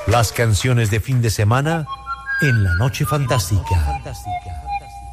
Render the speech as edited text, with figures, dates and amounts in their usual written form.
Las canciones de fin de semana en La Noche Fantástica.